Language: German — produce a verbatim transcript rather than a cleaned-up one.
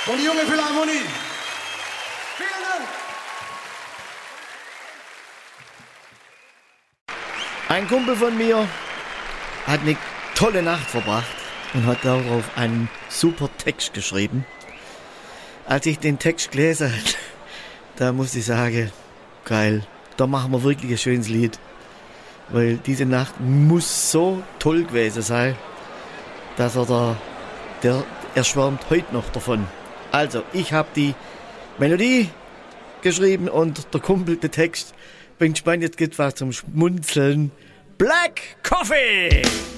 Und die junge Philharmonie. Vielen Dank. Ein Kumpel von mir hat eine tolle Nacht verbracht und hat darauf einen super Text geschrieben. Als ich den Text gelesen habe, da muss ich sagen, geil, da machen wir wirklich ein schönes Lied. Weil diese Nacht muss so toll gewesen sein, dass er da, der, er schwärmt heute noch davon. Also, ich habe die Melodie geschrieben und der Kumpel den Text. Bin gespannt, jetzt gibt's was zum Schmunzeln. Black Coffee!